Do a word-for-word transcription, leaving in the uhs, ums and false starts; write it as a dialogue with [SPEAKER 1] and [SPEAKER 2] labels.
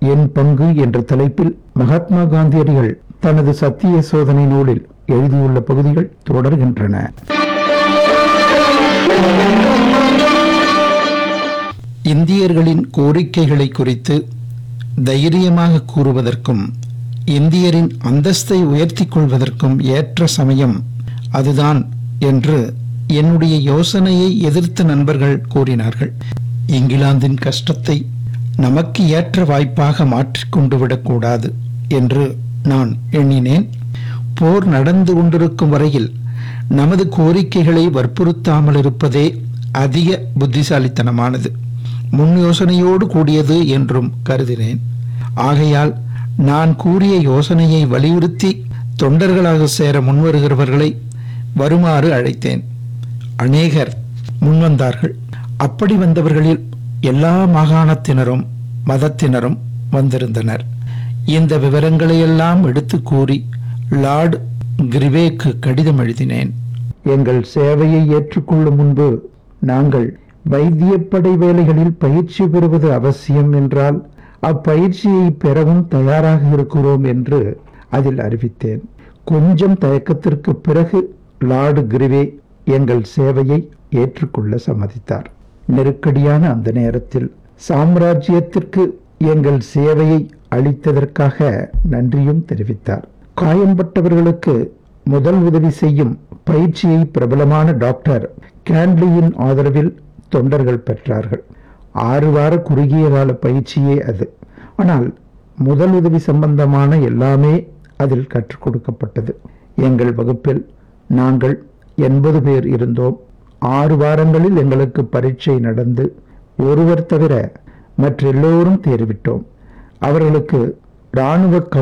[SPEAKER 1] என் பங்கு என்ற தலைப்பில் மகாத்மா காந்தியடிகள் தனது சத்திய சோதனை நூலில் எழுதியுள்ள பகுதிகள் தொடர்கின்றன. இந்தியர்களின் கோரிக்கைகளை குறித்து தைரியமாக கூறுவதற்கும் இந்தியரின் அந்தஸ்தை உயர்த்திக் கொள்வதற்கும் ஏற்ற சமயம் அதுதான் என்று என்னுடைய யோசனையை எதிர்த்த நண்பர்கள் கூறினார்கள். இங்கிலாந்தின் கஷ்டத்தை நமக்கு ஏற்ற வாய்ப்பாக மாற்றிக்கொண்டு விடக்கூடாது என்று நான் எண்ணினேன். போர் நடந்து கொண்டிருக்கும் வரையில் நமது கோரிக்கைகளை வற்புறுத்தாமல் இருப்பதே அதிக புத்திசாலித்தனமானது, முன் யோசனையோடு கூடியது என்றும் கருதினேன். ஆகையால் நான் கூறிய யோசனையை வலியுறுத்தி தொண்டர்களாக சேர முன்வருகிறவர்களை வருமாறு அழைத்தேன். அநேகர் முன்வந்தார்கள். அப்படி வந்தவர்களில் எல்லா மாகாணத்தினரும் மதத்தினரும் வந்திருந்தனர். இந்த விவரங்களையெல்லாம் எடுத்து கூறி லார்ட் கிரிவேக்கு கடிதம் எழுதினேன். எங்கள் சேவையை ஏற்றுக்கொள்ளும் முன்பு நாங்கள் வைத்தியப்படை வேலைகளில் பயிற்சி பெறுவது அவசியம் என்றால் அப்பயிற்சியை பெறவும் தயாராக இருக்கிறோம் என்று அதில் அறிவித்தேன். கொஞ்சம் தயக்கத்திற்கு பிறகு லார்டு கிரிவே எங்கள் சேவையை ஏற்றுக்கொள்ள சம்மதித்தார். நெருக்கடியான அந்த நேரத்தில் சாம்ராஜ்யத்திற்கு எங்கள் சேவையை அளித்ததற்காக நன்றியும் தெரிவித்தார். காயம்பட்டவர்களுக்கு முதல் உதவி செய்யும் பயிற்சியை பிரபலமான டாக்டர் கேண்ட்லியின் ஆதரவில் தொண்டர்கள் பெற்றார்கள். ஆறு வார குறுகிய கால பயிற்சியே அது. ஆனால் முதல் உதவி சம்பந்தமான எல்லாமே அதில் கற்றுக் கொடுக்கப்பட்டது. எங்கள் வகுப்பில் நாங்கள் எண்பது பேர் இருந்தோம். ஆறு வாரங்களில் எங்களுக்கு பரீட்சை நடந்து ஒருவர் தவிர மற்றெல்லோரும் தேறிவிட்டோம். அவர்களுக்கு இராணுவ